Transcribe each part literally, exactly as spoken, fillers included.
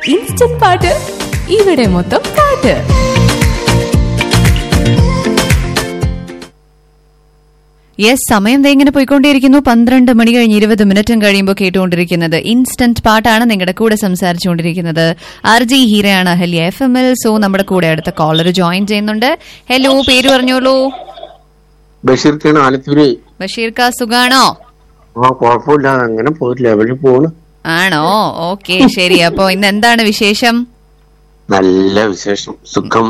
Instant പാട്ട് ഇവിടെ മൊത്തം പാട്ട്. യെസ്, സമയം ദേ ഇങ്ങനെ പോയിക്കൊണ്ടിരിക്കുന്നു. പന്ത്രണ്ട് മണി കഴിഞ്ഞ് ഇരുപത് മിനിറ്റും കഴിയുമ്പോൾ കേട്ടുകൊണ്ടിരിക്കുന്നത് ഇൻസ്റ്റന്റ് പാട്ടാണ്. നിങ്ങളുടെ കൂടെ സംസാരിച്ചുകൊണ്ടിരിക്കുന്നത് R G ഹീരയാണ് Ahalya F M L. So നമ്മുടെ കൂടെ അടുത്ത കോളർ ജോയിൻ ചെയ്യുന്നുണ്ട്. ഹലോ, പേര് പറഞ്ഞോളൂ. ബഷീർക്കാണ്, ആലത്തൂര്. ബഷീർ കാ, സുഖാണോ? ആ, കുഴപ്പമില്ല, അങ്ങനെ പോയി ലെവലിൽ പോണ്. ആണോ? ഓക്കെ, ശരി. അപ്പൊ ഇന്ന് എന്താണ് വിശേഷം? നല്ല വിശേഷം, സുഖം.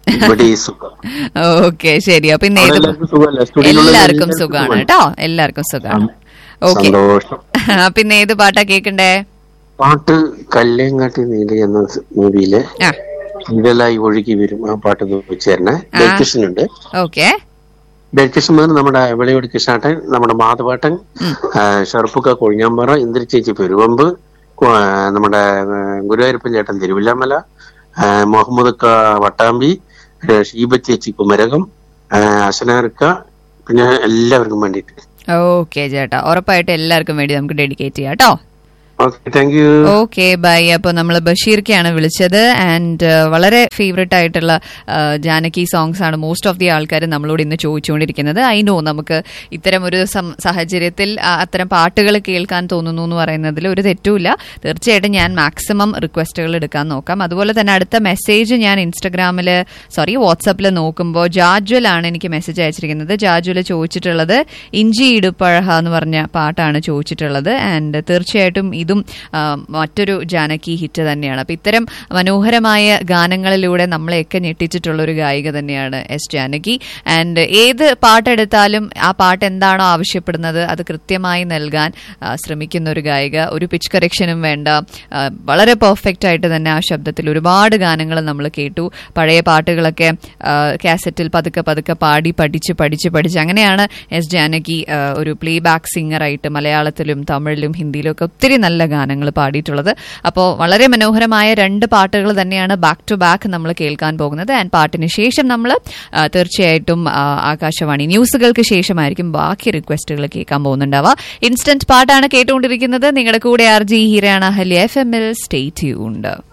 ഓക്കെ, ശരി. അപ്പൊ ഇന്ന് എല്ലാവർക്കും സുഖാണ് കേട്ടോ, എല്ലാവർക്കും സുഖാണ്. ഓക്കെ, അപ്പൊ ഇന്ന് ഏത് പാട്ടാ കേക്കണ്ടേ? പാട്ട് കല്ലേങ്ങാട്ടി നീല എന്ന മൂവിയിലെ ഇതലായി ഒഴുകി വരും ആ പാട്ട് വെച്ചേരണേ. ഡെഡിക്കേഷനുണ്ട്. ഓക്കെ, ഡെഡിക്കേഷൻ മുതൽ നമ്മുടെ വെളിയോട് കൃഷ്ണാട്ടൻ, നമ്മുടെ മാധവാട്ടൻ, ഷർഫുക്ക കൊഴിഞ്ഞാമ്പാറ, ഇന്ദ്രചേച്ചി പെരുവമ്പ്, നമ്മുടെ ഗുരുവായൂരപ്പൻ ചേട്ടൻ തിരുവില്ലാമല, മുഹമ്മദ് ക വട്ടാമ്പി, ഷീബ ചേച്ചി കുമരകം, അശനാർക്ക, പിന്നെ എല്ലാവർക്കും വേണ്ടിട്ട്. ഓക്കെ ചേട്ടാ, ഉറപ്പായിട്ട് എല്ലാവർക്കും വേണ്ടി നമുക്ക് ഡെഡിക്കേറ്റ് ചെയ്യാം കേട്ടോ. Okay, by. അപ്പൊ നമ്മള് ബഷീർക്കാണ് വിളിച്ചത്. ആൻഡ് വളരെ ഫേവറേറ്റ് ആയിട്ടുള്ള ജാനകി സോങ്സ് ആണ് മോസ്റ്റ് ഓഫ് ദി ആൾക്കാർ നമ്മളോട് ഇന്ന് ചോദിച്ചുകൊണ്ടിരിക്കുന്നത്. ഐ നോ, നമുക്ക് ഇത്തരം ഒരു സാഹചര്യത്തിൽ അത്തരം പാട്ടുകൾ കേൾക്കാൻ തോന്നുന്നു എന്ന് പറയുന്നതിൽ ഒരു തെറ്റുമില്ല. തീർച്ചയായിട്ടും ഞാൻ മാക്സിമം റിക്വസ്റ്റുകൾ എടുക്കാൻ നോക്കാം. അതുപോലെ തന്നെ അടുത്ത മെസ്സേജ് ഞാൻ ഇൻസ്റ്റഗ്രാമില് സോറി വാട്സാപ്പിൽ നോക്കുമ്പോൾ ജാജ്വൽ ആണ് എനിക്ക് മെസ്സേജ് അയച്ചിരിക്കുന്നത്. ജാജ്വൽ ചോദിച്ചിട്ടുള്ളത് ഇഞ്ചി ഇടുപ്പഴഹ എന്ന് പറഞ്ഞ പാട്ടാണ് ചോദിച്ചിട്ടുള്ളത്. ആൻഡ് തീർച്ചയായിട്ടും ഇതും മറ്റൊരു ജാനകി ഹിറ്റ് തന്നെയാണ്. അപ്പൊ ഇത്തരം മനോഹരമായ ഗാനങ്ങളിലൂടെ നമ്മളെയൊക്കെ ഞെട്ടിച്ചിട്ടുള്ള ഒരു ഗായിക തന്നെയാണ് എസ് ജാനകി. ആൻഡ് ഏത് പാട്ടെടുത്താലും ആ പാട്ട് എന്താണോ ആവശ്യപ്പെടുന്നത് അത് കൃത്യമായി നൽകാൻ ശ്രമിക്കുന്ന ഒരു ഗായിക. ഒരു പിച്ച് കറക്ഷനും വേണ്ട, വളരെ പെർഫെക്റ്റ് ആയിട്ട് തന്നെ ആ ശബ്ദത്തിൽ ഒരുപാട് ഗാനങ്ങൾ നമ്മൾ കേട്ടു. പഴയ പാട്ടുകളൊക്കെ കാസറ്റിൽ പതുക്കെ പതുക്കെ പാടി പഠിച്ച് പഠിച്ച് പഠിച്ച് അങ്ങനെയാണ് എസ് ജാനകി ഒരു പ്ലേ ബാക്ക് സിംഗറായിട്ട് മലയാളത്തിലും തമിഴിലും ഹിന്ദിയിലും ഒക്കെ ഒത്തിരി നല്ല ഗാനങ്ങൾ പാടിയിട്ടുള്ളത്. അപ്പോൾ വളരെ മനോഹരമായ രണ്ട് പാട്ടുകൾ തന്നെയാണ് ബാക്ക് ടു ബാക്ക് നമ്മൾ കേൾക്കാൻ പോകുന്നത്. ആൻഡ് പാട്ടിന് ശേഷം നമ്മൾ തീർച്ചയായിട്ടും ആകാശവാണി ന്യൂസുകൾക്ക് ശേഷമായിരിക്കും ബാക്കി റിക്വസ്റ്റുകൾ കേൾക്കാൻ പോകുന്നുണ്ടാവുക. ഇൻസ്റ്റന്റ് പാട്ടാണ് കേട്ടുകൊണ്ടിരിക്കുന്നത്. നിങ്ങളുടെ കൂടെ R G ഹീരയാണ് Ahalya F M L. Stay tuned.